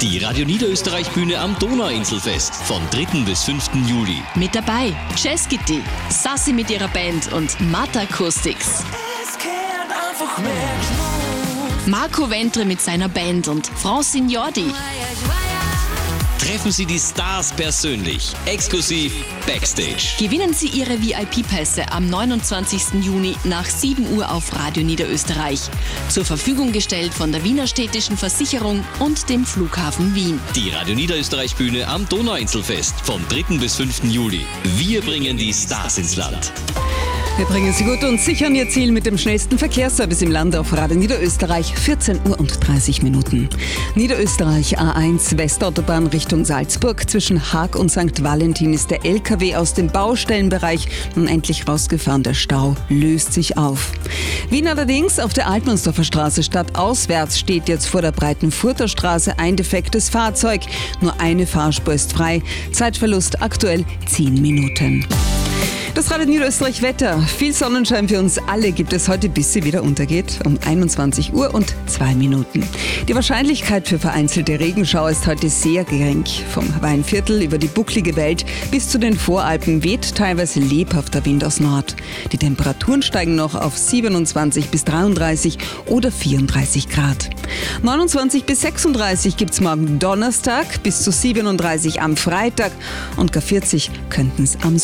Die Radio Niederösterreich Bühne am Donauinselfest von 3. bis 5. Juli. Mit dabei Jazz Kitty, Sassi mit ihrer Band und Mata Acoustics. Marco Ventre mit seiner Band und Francine Jordi. Treffen Sie die Stars persönlich, exklusiv Backstage. Gewinnen Sie Ihre VIP-Pässe am 29. Juni nach 7 Uhr auf Radio Niederösterreich. Zur Verfügung gestellt von der Wiener Städtischen Versicherung und dem Flughafen Wien. Die Radio Niederösterreich Bühne am Donauinselfest vom 3. bis 5. Juli. Wir bringen die Stars ins Land. Wir bringen Sie gut und sicher an Ihr Ziel mit dem schnellsten Verkehrsservice im Land auf Radio Niederösterreich, 14:30 Uhr. Niederösterreich A1 Westautobahn Richtung Salzburg. Zwischen Haag und St. Valentin ist der LKW aus dem Baustellenbereich nun endlich rausgefahren. Der Stau löst sich auf. Wien allerdings auf der Altmannsdorfer Straße stadtauswärts steht jetzt vor der Breitenfurter Straße ein defektes Fahrzeug. Nur eine Fahrspur ist frei. Zeitverlust aktuell 10 Minuten. Das Radio Niederösterreich Wetter. Viel Sonnenschein für uns alle gibt es heute, bis sie wieder untergeht, um 21 Uhr und 2 Minuten. Die Wahrscheinlichkeit für vereinzelte Regenschauer ist heute sehr gering. Vom Weinviertel über die bucklige Welt bis zu den Voralpen weht teilweise lebhafter Wind aus Nord. Die Temperaturen steigen noch auf 27 bis 33 oder 34 Grad. 29 bis 36 gibt es morgen Donnerstag, bis zu 37 am Freitag und gar 40 könnten es am Sonntag.